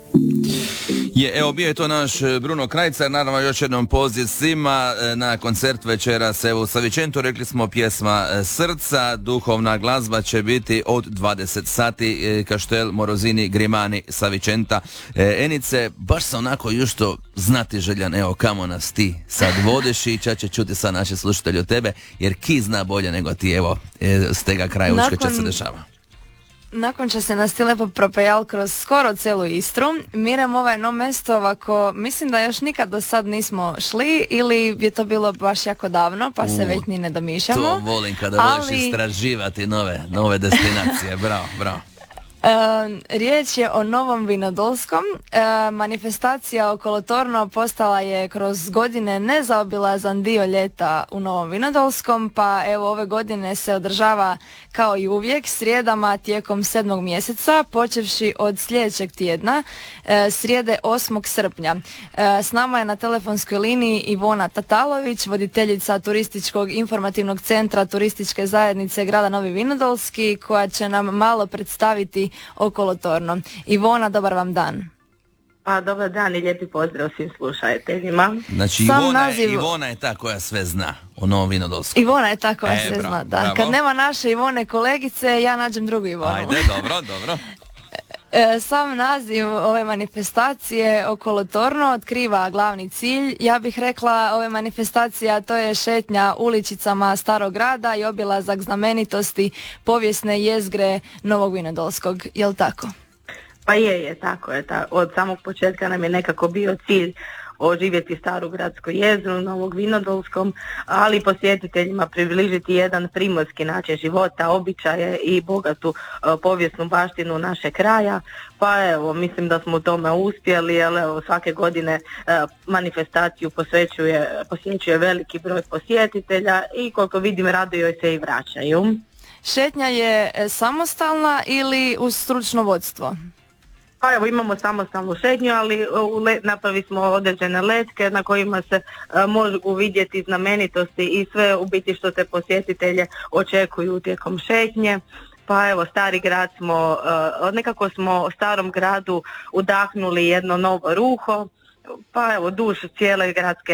Evo bio je to naš Bruno Krajcar, naravno još jednom poziv svima na koncert večeras evo u Savičentu, rekli smo pjesma Srca, duhovna glazba će biti od 20 sati, Kaštel Morozini Grimani Savičenta. Enice, baš sam onako jušto znati željan, evo kamo nas ti sad vodiš i ča će čuti sad naše slušatelji od tebe, jer ki zna bolje nego ti, evo s tega kraja učke će se dešava. Nakon što se nas ti lepo propejal kroz skoro celu Istru, mirem ovo jedno mesto ovako, mislim da još nikad do sad nismo šli ili je to bilo baš jako davno, pa se već ni ne domišljamo. To volim kada voliš istraživati nove destinacije, bravo, bravo. Riječ je o Novom Vinodolskom. Manifestacija okolotorno postala je kroz godine nezaobilazan dio ljeta u Novom Vinodolskom, pa evo ove godine se održava kao i uvijek srijedama tijekom 7. mjeseca, počevši od sljedećeg tjedna, srijede 8. srpnja. S nama je na telefonskoj liniji Ivona Tatalović, voditeljica Turističkog informativnog centra Turističke zajednice grada Novi Vinodolski, koja će nam malo predstaviti okolotorno. Ivona, dobar vam dan. Pa dobar dan i lijepi pozdrav svim slušateljima. Znači Ivona je ta koja sve zna o Novom Vinodolskom. Ivona je ta koja sve zna, da. Bravo. Kad nema naše Ivone kolegice, ja nađem drugu Ivonu. Ajde, dobro. Sam naziv ove manifestacije okolotorno otkriva glavni cilj. Ja bih rekla ove manifestacije, a to je šetnja uličicama Starog grada i obilazak znamenitosti povijesne jezgre Novog Vinodolskog. Jel' tako? Pa tako je. Od samog početka nam je nekako bio cilj oživjeti staru gradsku jezgru Novog Vinodolskom, ali posjetiteljima približiti jedan primorski način života, običaje i bogatu povijesnu baštinu našeg kraja. Pa evo, mislim da smo u tome uspjeli, jer evo, svake godine manifestaciju posjećuje veliki broj posjetitelja i koliko vidim raduju joj se i vraćaju. Šetnja je samostalna ili uz stručno vodstvo? Pa evo, imamo samostalnu šetnju, ali napravili smo određene letke na kojima se mogu vidjeti znamenitosti i sve u biti što se posjetitelje očekuju tijekom šetnje. Pa evo, stari grad nekako smo starom gradu udahnuli jedno novo ruho. Pa evo, duž cijele gradske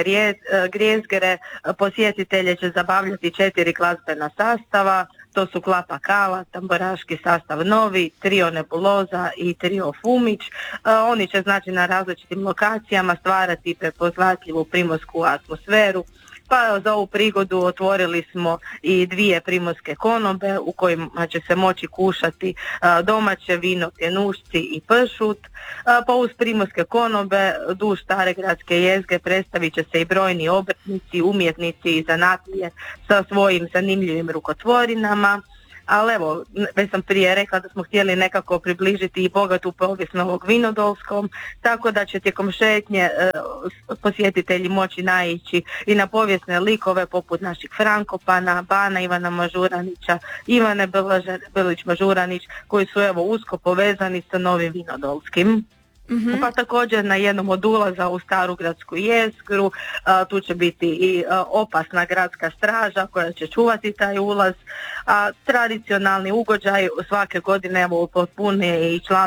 jezgre posjetitelje će zabavljati 4 glazbena sastava. To su Klapa Kala, tamburaški sastav Novi, Trio Nebuloza i Trio Fumić. Oni će znači na različitim lokacijama stvarati prepoznatljivu primorsku atmosferu. Pa za ovu prigodu otvorili smo i 2 primorske konobe u kojima će se moći kušati domaće vino, pjenušci i pršut. Pa uz primorske konobe duž stare gradske jezgre predstavit će se i brojni obrtnici, umjetnici i zanatlije sa svojim zanimljivim rukotvorinama. Ali evo, već sam prije rekla da smo htjeli nekako približiti i bogatu povijest Novog Vinodolskom, tako da će tijekom šetnje posjetitelji moći naići i na povijesne likove poput naših Frankopana, Bana Ivana Mažuranića, Ivane Bilić-Mažuranić, koji su evo usko povezani sa Novim Vinodolskim. Mm-hmm. Pa također na jednom od ulaza u staru gradsku jezgru tu će biti i opasna gradska straža koja će čuvati taj ulaz, a tradicionalni ugođaj svake godine evo potpunije i član